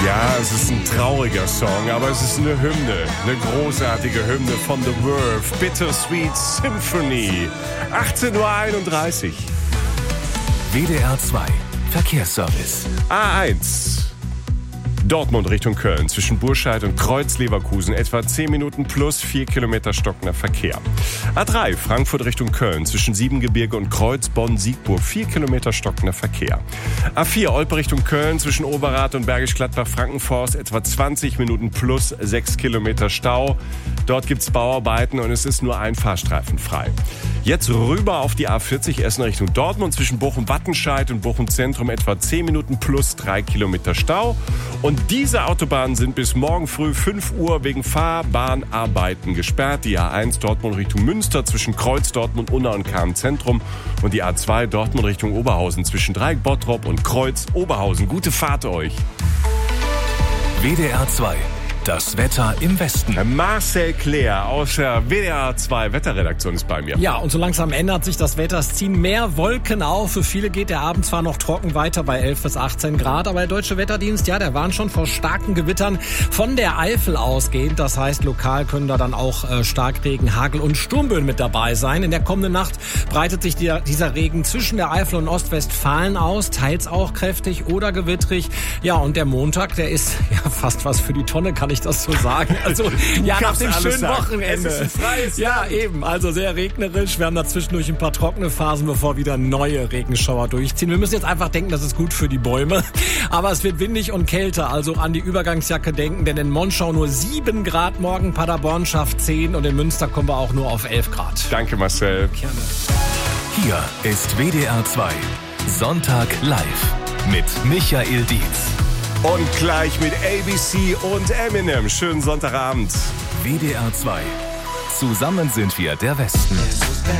Ja, es ist ein trauriger Song, aber es ist eine Hymne. Eine großartige Hymne von The Verve. Bittersweet Symphony. 18:31 Uhr. WDR 2 Verkehrsservice. A1. Dortmund Richtung Köln zwischen Burscheid und Kreuz-Leverkusen etwa 10 Minuten plus 4 Kilometer stockender Verkehr. A3 Frankfurt Richtung Köln zwischen Siebengebirge und Kreuz Bonn-Siegburg 4 Kilometer stockender Verkehr. A4 Olpe Richtung Köln zwischen Oberrath und Bergisch Gladbach-Frankenforst etwa 20 Minuten plus 6 Kilometer Stau. Dort gibt's Bauarbeiten und es ist nur ein Fahrstreifen frei. Jetzt rüber auf die A40 Essen Richtung Dortmund zwischen Bochum-Wattenscheid und Bochum-Zentrum etwa 10 Minuten plus 3 Kilometer Stau. Und diese Autobahnen sind bis morgen früh 5 Uhr wegen Fahrbahnarbeiten gesperrt. Die A1 Dortmund Richtung Münster zwischen Kreuz, Dortmund, Unna und Kahn-Zentrum. Und die A2 Dortmund Richtung Oberhausen zwischen Dreieck, Bottrop und Kreuz, Oberhausen. Gute Fahrt euch. WDR 2. Das Wetter im Westen. Marcel Claire aus der WDR 2 Wetterredaktion ist bei mir. Ja, und so langsam ändert sich das Wetter. Es ziehen mehr Wolken auf. Für viele geht der Abend zwar noch trocken weiter bei 11 bis 18 Grad, aber der Deutsche Wetterdienst, ja, der warnt schon vor starken Gewittern von der Eifel ausgehend. Das heißt, lokal können da dann auch Starkregen, Hagel und Sturmböen mit dabei sein. In der kommenden Nacht breitet sich dieser Regen zwischen der Eifel und Ostwestfalen aus, teils auch kräftig oder gewittrig. Ja, und der Montag, der ist ja fast was für die Tonne, kann ich das so sagen. Also ja, nach dem schönen Wochenende. Es ist ein freies ja, eben. Also sehr regnerisch. Wir haben da zwischendurch ein paar trockene Phasen, bevor wieder neue Regenschauer durchziehen. Wir müssen jetzt einfach denken, das ist gut für die Bäume. Aber es wird windig und kälter. Also an die Übergangsjacke denken, denn in Monschau nur 7 Grad morgen, Paderborn schafft 10 und in Münster kommen wir auch nur auf 11 Grad. Danke, Marcel. Gerne. Hier ist WDR 2 Sonntag live mit Michael Dietz. Und gleich mit ABC und Eminem. Schönen Sonntagabend. WDR 2. Zusammen sind wir der Westen.